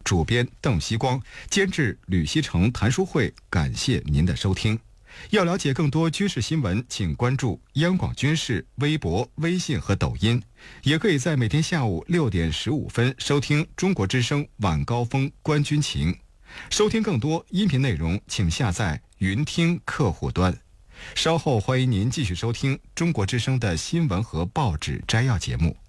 主编邓锡光，监制吕锡成、谭书慧。感谢您的收听。要了解更多军事新闻，请关注央广军事微博、微信和抖音，也可以在每天下午6点15分收听中国之声晚高峰观军情。收听更多音频内容，请下载云听客户端。稍后欢迎您继续收听中国之声的新闻和报纸摘要节目。